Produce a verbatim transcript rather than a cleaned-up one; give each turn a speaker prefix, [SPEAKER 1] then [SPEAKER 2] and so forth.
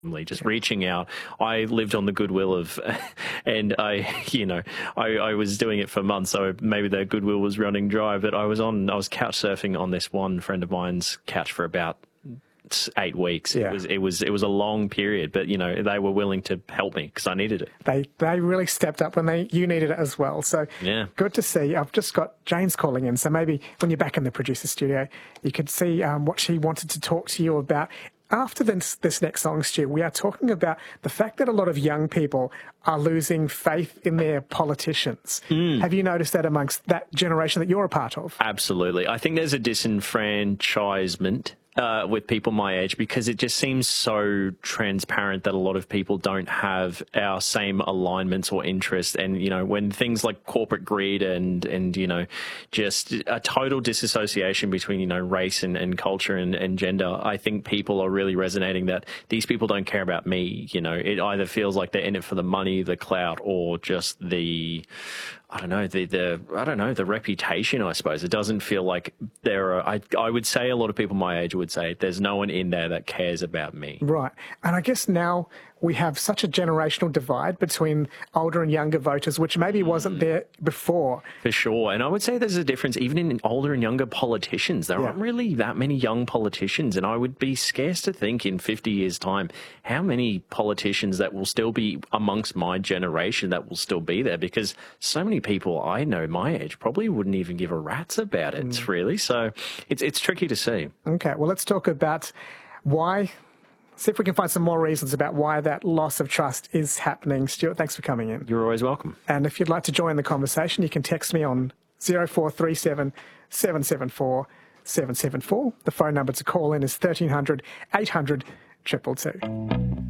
[SPEAKER 1] just reaching out. I lived on the goodwill of, and I, you know, I, I was doing it for months, so maybe their goodwill was running dry, but I was on, I was couch surfing on this one friend of mine's couch for about eight weeks.
[SPEAKER 2] Yeah.
[SPEAKER 1] It was, it was, it was a long period, but you know, they were willing to help me because I needed it.
[SPEAKER 2] They, they really stepped up when they, you needed it as well. So
[SPEAKER 1] yeah.
[SPEAKER 2] Good to see. I've just got Jane's calling in. So maybe when you're back in the producer studio, you could see um, what she wanted to talk to you about. After this, this next song, Stu, we are talking about the fact that a lot of young people are losing faith in their politicians. Mm. Have you noticed that amongst that generation that you're a part of?
[SPEAKER 1] Absolutely. I think there's a disenfranchisement Uh, with people my age, because it just seems so transparent that a lot of people don't have our same alignments or interests. And, you know, when things like corporate greed and, and you know, just a total disassociation between, you know, race and, and culture and, and gender, I think people are really resonating that these people don't care about me. You know, it either feels like they're in it for the money, the clout, or just the, I don't know, the, the, I don't know, the reputation, I suppose. It doesn't feel like there are, I, I would say a lot of people my age would say there's no one in there that cares about me.
[SPEAKER 2] Right. And I guess now we have such a generational divide between older and younger voters, which maybe wasn't there before.
[SPEAKER 1] For sure. And I would say there's a difference even in older and younger politicians. There yeah. aren't really that many young politicians. And I would be scarce to think in fifty years' time how many politicians that will still be amongst my generation that will still be there, because so many people I know my age probably wouldn't even give a rat's about it, mm. really. So it's, it's tricky to see.
[SPEAKER 2] Okay. Well, let's talk about why... See if we can find some more reasons about why that loss of trust is happening. Stuart, thanks for coming in.
[SPEAKER 1] You're always welcome.
[SPEAKER 2] And if you'd like to join the conversation, you can text me on zero four three seven, seven seven four, seven seven four. The phone number to call in is thirteen hundred, eight hundred, two two two.